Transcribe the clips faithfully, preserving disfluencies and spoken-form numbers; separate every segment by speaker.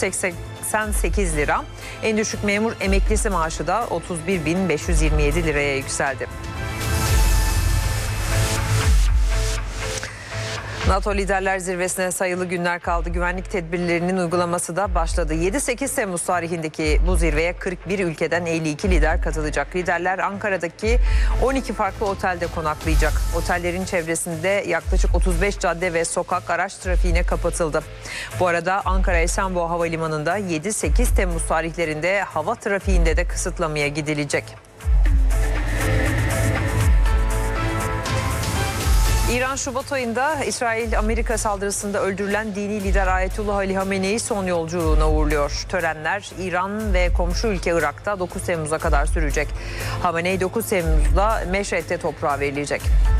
Speaker 1: seksen sekiz lira. En düşük memur emeklisi maaşı da otuz bir bin beş yüz yirmi yedi liraya yükseldi. NATO Liderler Zirvesi'ne sayılı günler kaldı. Güvenlik tedbirlerinin uygulaması da başladı. yedi sekiz Temmuz tarihindeki bu zirveye kırk bir ülkeden elli iki lider katılacak. Liderler Ankara'daki on iki farklı otelde konaklayacak. Otellerin çevresinde yaklaşık otuz beş cadde ve sokak araç trafiğine kapatıldı. Bu arada Ankara Esenboğa Havalimanı'nda yedi sekiz Temmuz tarihlerinde hava trafiğinde de kısıtlamaya gidilecek. İran Şubat ayında İsrail-Amerika saldırısında öldürülen dini lider Ayetullah Ali Hamene'yi son yolculuğuna uğurluyor. Törenler İran ve komşu ülke Irak'ta dokuz Temmuz'a kadar sürecek. Hamenei dokuz Temmuz'da Meşred'de toprağa verilecek.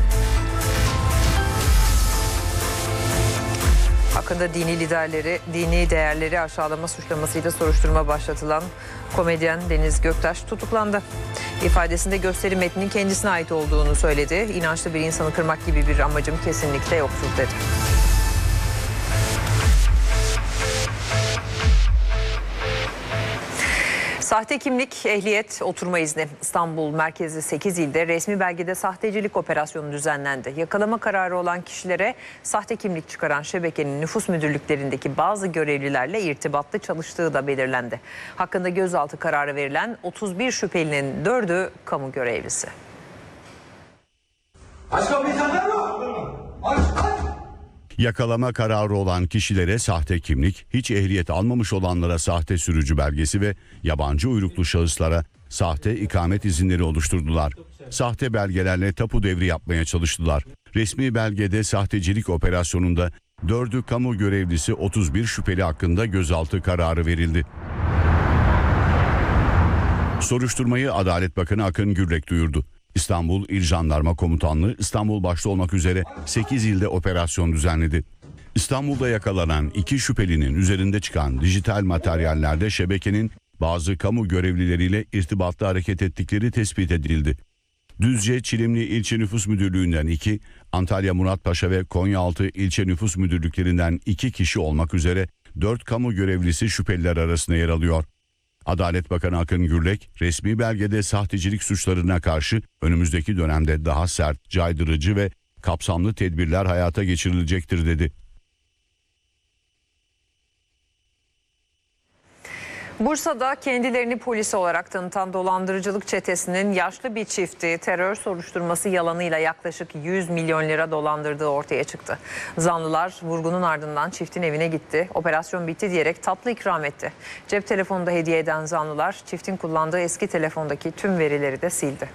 Speaker 1: Hakkında dini liderleri, dini değerleri aşağılama suçlamasıyla soruşturma başlatılan komedyen Deniz Göktaş tutuklandı. İfadesinde gösteri metninin kendisine ait olduğunu söyledi. İnançlı bir insanı kırmak gibi bir amacım kesinlikle yoktur dedi. Sahte kimlik, ehliyet, oturma izni. İstanbul merkezli sekiz ilde resmi belgede sahtecilik operasyonu düzenlendi. Yakalama kararı olan kişilere sahte kimlik çıkaran şebekenin nüfus müdürlüklerindeki bazı görevlilerle irtibatlı çalıştığı da belirlendi. Hakkında gözaltı kararı verilen otuz bir şüphelinin dördü kamu görevlisi.
Speaker 2: Aç kapıyı sen mi? Aç, aç.
Speaker 3: Yakalama kararı olan kişilere sahte kimlik, hiç ehliyet almamış olanlara sahte sürücü belgesi ve yabancı uyruklu şahıslara sahte ikamet izinleri oluşturdular. Sahte belgelerle tapu devri yapmaya çalıştılar. Resmi belgede sahtecilik operasyonunda dördü kamu görevlisi otuz bir şüpheli hakkında gözaltı kararı verildi. Soruşturmayı Adalet Bakanı Akın Gürlek duyurdu. İstanbul İl Jandarma Komutanlığı İstanbul başta olmak üzere sekiz ilde operasyon düzenledi. İstanbul'da yakalanan iki şüphelinin üzerinde çıkan dijital materyallerde şebekenin bazı kamu görevlileriyle irtibatlı hareket ettikleri tespit edildi. Düzce Çilimli İlçe Nüfus Müdürlüğü'nden iki, Antalya Muratpaşa ve Konyaaltı İlçe Nüfus Müdürlüklerinden iki kişi olmak üzere dört kamu görevlisi şüpheliler arasında yer alıyor. Adalet Bakanı Akın Gürlek, resmi belgede sahtecilik suçlarına karşı önümüzdeki dönemde daha sert, caydırıcı ve kapsamlı tedbirler hayata geçirilecektir dedi.
Speaker 1: Bursa'da kendilerini polis olarak tanıtan dolandırıcılık çetesinin yaşlı bir çifti terör soruşturması yalanıyla yaklaşık yüz milyon lira dolandırdığı ortaya çıktı. Zanlılar vurgunun ardından çiftin evine gitti. Operasyon bitti diyerek tatlı ikram etti. Cep telefonunda hediye eden zanlılar çiftin kullandığı eski telefondaki tüm verileri de sildi.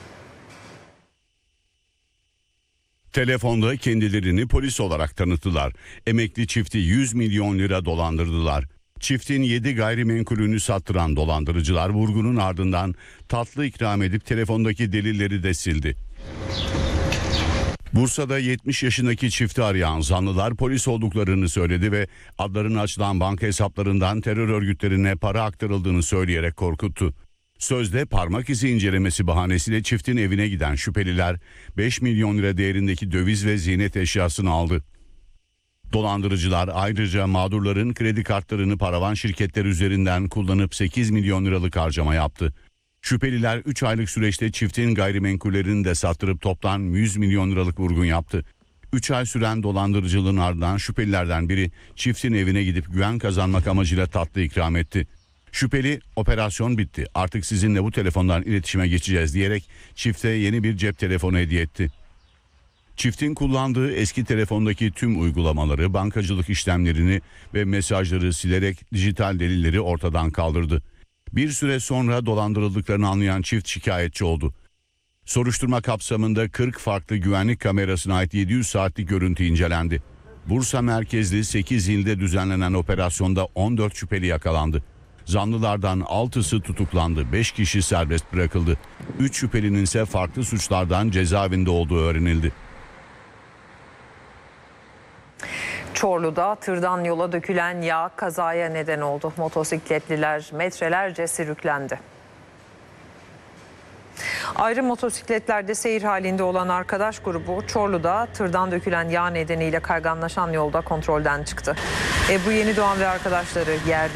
Speaker 3: Telefonda kendilerini polis olarak tanıttılar. Emekli çifti yüz milyon lira dolandırdılar. Çiftin yedi gayrimenkulünü sattıran dolandırıcılar vurgunun ardından tatlı ikram edip telefondaki delilleri de sildi. Bursa'da yetmiş yaşındaki çifti arayan zanlılar polis olduklarını söyledi ve adlarını açılan banka hesaplarından terör örgütlerine para aktarıldığını söyleyerek korkuttu. Sözde parmak izi incelemesi bahanesiyle çiftin evine giden şüpheliler beş milyon lira değerindeki döviz ve ziynet eşyasını aldı. Dolandırıcılar ayrıca mağdurların kredi kartlarını paravan şirketler üzerinden kullanıp sekiz milyon liralık harcama yaptı. Şüpheliler üç aylık süreçte çiftin gayrimenkullerini de sattırıp toplam yüz milyon liralık vurgun yaptı. üç ay süren dolandırıcılığın ardından şüphelilerden biri çiftin evine gidip güven kazanmak amacıyla tatlı ikram etti. Şüpheli operasyon bitti, artık sizinle bu telefondan iletişime geçeceğiz diyerek çifte yeni bir cep telefonu hediye etti. Çiftin kullandığı eski telefondaki tüm uygulamaları, bankacılık işlemlerini ve mesajları silerek dijital delilleri ortadan kaldırdı. Bir süre sonra dolandırıldıklarını anlayan çift şikayetçi oldu. Soruşturma kapsamında kırk farklı güvenlik kamerasına ait yedi yüz saatlik görüntü incelendi. Bursa merkezli sekiz ilde düzenlenen operasyonda on dört şüpheli yakalandı. Zanlılardan altısı tutuklandı, beş kişi serbest bırakıldı. üç şüphelinin ise farklı suçlardan cezaevinde olduğu öğrenildi.
Speaker 1: Çorlu'da tırdan yola dökülen yağ kazaya neden oldu. Motosikletliler metrelerce sürüklendi. Ayrı motosikletlerde seyir halinde olan arkadaş grubu Çorlu'da tırdan dökülen yağ nedeniyle kayganlaşan yolda kontrolden çıktı. Ebru Yenidoğan ve arkadaşları yerde